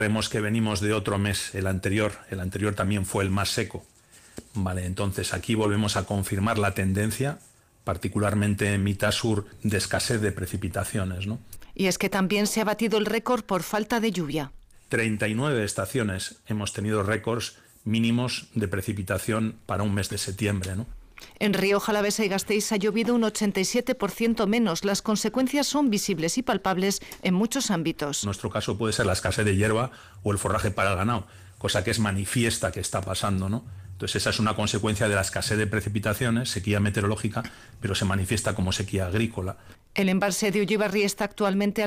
Vemos que venimos de otro mes, el anterior también fue el más seco. Vale, entonces aquí volvemos a confirmar la tendencia, particularmente en mitad sur, de escasez de precipitaciones, ¿no? Y es que también se ha batido el récord por falta de lluvia. 39 estaciones hemos tenido récords mínimos de precipitación para un mes de septiembre, ¿no? En Rioja Alavesa y Gasteiz ha llovido un 87% menos. Las consecuencias son visibles y palpables en muchos ámbitos. En nuestro caso puede ser la escasez de hierba o el forraje para el ganado, cosa que es manifiesta que está pasando, ¿no? Entonces esa es una consecuencia de la escasez de precipitaciones, sequía meteorológica, pero se manifiesta como sequía agrícola. El embalse de Ullibarri está actualmente al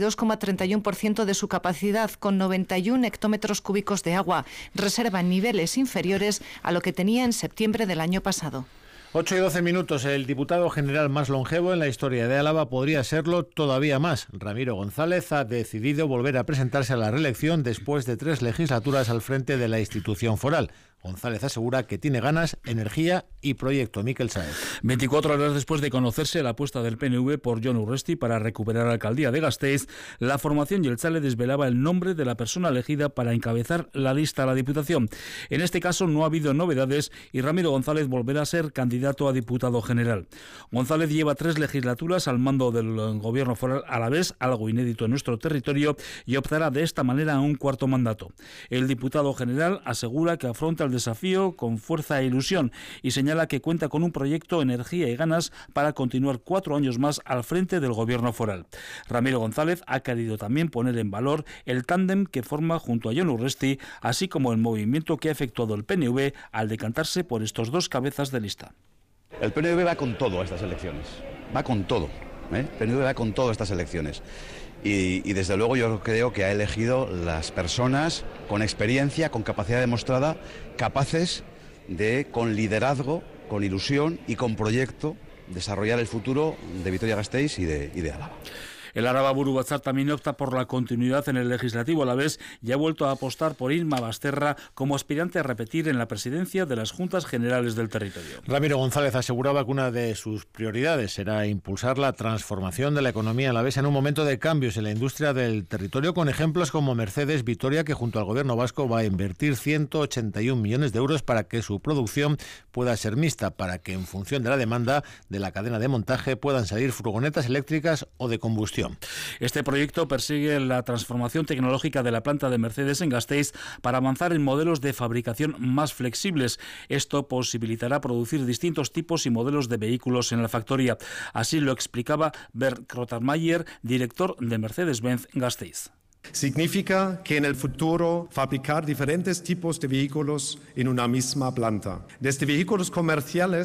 62,31% de su capacidad, con 91 hectómetros cúbicos de agua. Reserva niveles inferiores a lo que tenía en septiembre del año pasado. 8 y 12 minutos. El diputado general más longevo en la historia de Álava podría serlo todavía más. Ramiro González ha decidido volver a presentarse a la reelección después de 3 legislaturas al frente de la institución foral. González asegura que tiene ganas, energía y proyecto. Miquel Sáez. 24 horas después de conocerse la apuesta del PNV por Jon Urresti para recuperar la alcaldía de Gasteiz, la formación Jeltzale desvelaba el nombre de la persona elegida para encabezar la lista a la Diputación. En este caso no ha habido novedades y Ramiro González volverá a ser candidato a diputado general. González lleva 3 legislaturas al mando del gobierno foral alavés, algo inédito en nuestro territorio, y optará de esta manera a un 4º mandato. El diputado general asegura que afronta el desafío con fuerza e ilusión y señala que cuenta con un proyecto, energía y ganas para continuar 4 años más al frente del gobierno foral. Ramiro González ha querido también poner en valor el tándem que forma junto a Jon Urresti, así como el movimiento que ha efectuado el PNV al decantarse por estos 2 cabezas de lista. El PNV va con todo a estas elecciones, va con todo, El PNV va con todo a estas elecciones. Y desde luego yo creo que ha elegido las personas con experiencia, con capacidad demostrada, capaces de, con liderazgo, con ilusión y con proyecto, desarrollar el futuro de Vitoria-Gasteiz y de Álava. El Araba Buru Batzar también opta por la continuidad en el legislativo alavés y ha vuelto a apostar por Inma Basterra como aspirante a repetir en la presidencia de las Juntas Generales del territorio. Ramiro González aseguraba que una de sus prioridades será impulsar la transformación de la economía alavesa en un momento de cambios en la industria del territorio, con ejemplos como Mercedes Vitoria, que junto al gobierno vasco va a invertir 181 millones de euros para que su producción pueda ser mixta, para que en función de la demanda de la cadena de montaje puedan salir furgonetas eléctricas o de combustión. Este proyecto persigue la transformación tecnológica de la planta de Mercedes en Gasteiz para avanzar en modelos de fabricación más flexibles. Esto posibilitará producir distintos tipos y modelos de vehículos en la factoría. Así lo explicaba Bert Krottermeier, director de Mercedes-Benz Gasteiz. Significa que en el futuro fabricar diferentes tipos de vehículos en una misma planta, desde vehículos comerciales